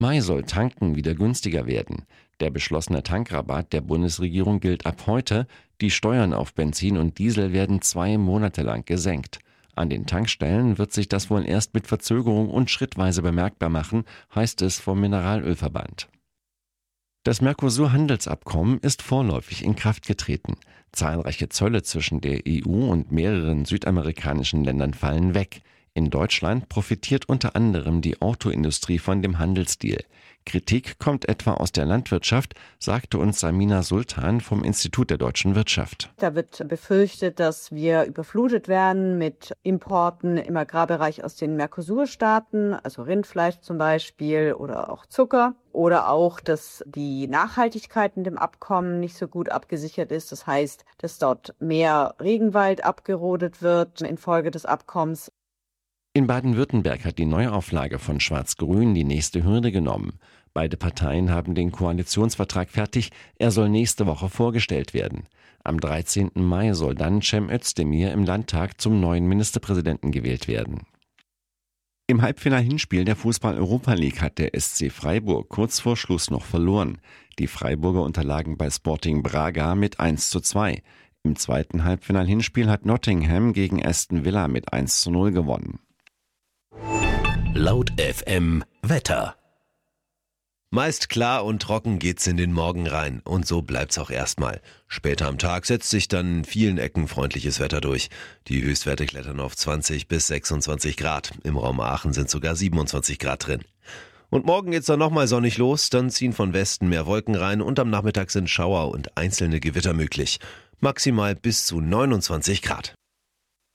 Mai soll Tanken wieder günstiger werden. Der beschlossene Tankrabatt der Bundesregierung gilt ab heute. Die Steuern auf Benzin und Diesel werden 2 Monate lang gesenkt. An den Tankstellen wird sich das wohl erst mit Verzögerung und schrittweise bemerkbar machen, heißt es vom Mineralölverband. Das Mercosur-Handelsabkommen ist vorläufig in Kraft getreten. Zahlreiche Zölle zwischen der EU und mehreren südamerikanischen Ländern fallen weg. In Deutschland profitiert unter anderem die Autoindustrie von dem Handelsdeal. Kritik kommt etwa aus der Landwirtschaft, sagte uns Samina Sultan vom Institut der deutschen Wirtschaft. Da wird befürchtet, dass wir überflutet werden mit Importen im Agrarbereich aus den Mercosur-Staaten, also Rindfleisch zum Beispiel oder auch Zucker. Oder auch, dass die Nachhaltigkeit in dem Abkommen nicht so gut abgesichert ist. Das heißt, dass dort mehr Regenwald abgerodet wird infolge des Abkommens. In Baden-Württemberg hat die Neuauflage von Schwarz-Grün die nächste Hürde genommen. Beide Parteien haben den Koalitionsvertrag fertig. Er soll nächste Woche vorgestellt werden. Am 13. Mai soll dann Cem Özdemir im Landtag zum neuen Ministerpräsidenten gewählt werden. Im Halbfinal-Hinspiel der Fußball-Europa League hat der SC Freiburg kurz vor Schluss noch verloren. Die Freiburger unterlagen bei Sporting Braga mit 1:2. Im zweiten Halbfinal-Hinspiel hat Nottingham gegen Aston Villa mit 1:0 gewonnen. Laut FM Wetter. Meist klar und trocken geht's in den Morgen rein und so bleibt's auch erstmal. Später am Tag setzt sich dann in vielen Ecken freundliches Wetter durch. Die Höchstwerte klettern auf 20 bis 26 Grad. Im Raum Aachen sind sogar 27 Grad drin. Und morgen geht's dann nochmal sonnig los, dann ziehen von Westen mehr Wolken rein und am Nachmittag sind Schauer und einzelne Gewitter möglich. Maximal bis zu 29 Grad.